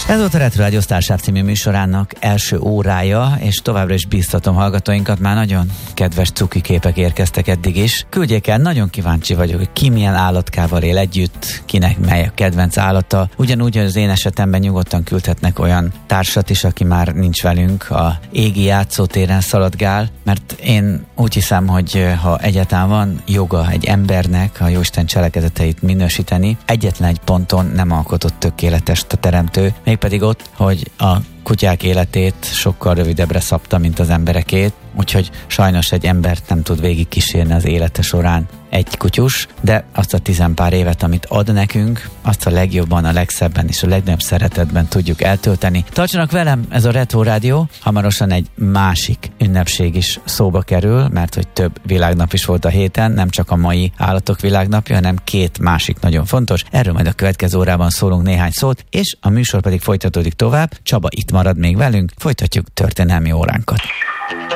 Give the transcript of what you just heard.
Ez volt a Retro Rádió Sztársáv című műsorának első órája, és továbbra is bíztatom hallgatóinkat, már nagyon kedves cuki képek érkeztek eddig is. Küldjék el, nagyon kíváncsi vagyok, hogy ki milyen állatkával él együtt, kinek mely a kedvenc állata. Ugyanúgy az én esetemben nyugodtan küldhetnek olyan társat is, aki már nincs velünk, a égi játszótéren szaladgál, mert én úgy hiszem, hogy ha egyáltalán van joga egy embernek a Jóisten cselekedeteit minősíteni, egyetlen egy ponton nem alkotott tökéletest a teremtő, mégpedig ott, hogy a kutyák életét sokkal rövidebbre szabta, mint az emberekét, úgyhogy sajnos egy embert nem tud végig kísérni az élete során egy kutyus, de azt a 10 pár évet, amit ad nekünk, azt a legjobban, a legszebben és a legnagyobb szeretetben tudjuk eltölteni. Tartsanak velem, ez a Retro Rádió, hamarosan egy másik ünnepség is szóba kerül, mert hogy több világnap is volt a héten, nem csak a mai állatok világnapja, hanem 2 másik nagyon fontos. Erről majd a következő órában szólunk néhány szót, és a műsor pedig folytatódik tovább. Csaba itt marad még velünk, folytatjuk történelmi óránkat.